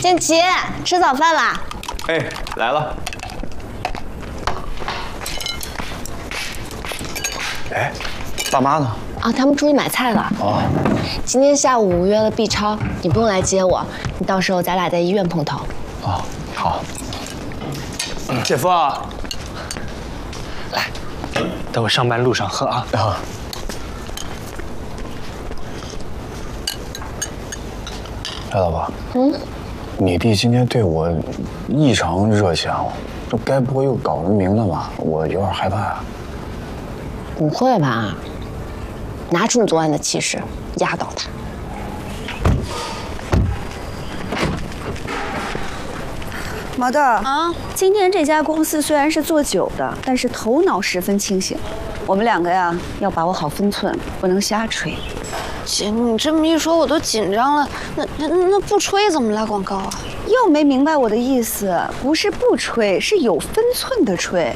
建奇，吃早饭啦！ 哎，来了。哎，爸妈呢？ 啊，他们出去买菜了。 哦， 今天下午约了 B 超，你不用来接我，你到时候咱俩在医院碰头。 哦，好。姐夫啊， 来，等我上班路上喝啊。 啊。赖老婆，你弟今天对我异常热情，这该不会又搞人名了吧？我有点害怕啊。 不会吧？拿出你昨晚的气势，压倒他。 毛豆啊，今天这家公司虽然是做酒的，但是头脑十分清醒。我们两个呀，要把握好分寸，不能瞎吹。 姐，你这么一说，我都紧张了。那不吹怎么来广告啊？ 又没明白我的意思，不是不吹，是有分寸的吹。